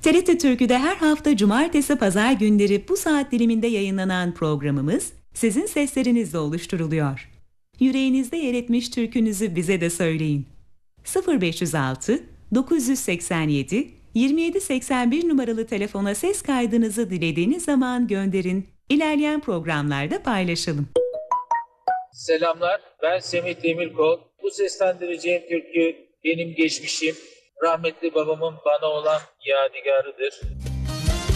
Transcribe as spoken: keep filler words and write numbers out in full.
T R T Türkü'de her hafta cumartesi pazar günleri bu saat diliminde yayınlanan programımız sizin seslerinizle oluşturuluyor. Yüreğinizde yer etmiş türkünüzü bize de söyleyin. sıfır beş yüz altı dokuz yüz seksen yedi yirmi yedi seksen bir numaralı telefona ses kaydınızı dilediğiniz zaman gönderin. İlerleyen programlarda paylaşalım. Selamlar, ben Semih Demirkol. Bu seslendireceğim türkü benim geçmişim, rahmetli babamın bana olan yadigarıdır.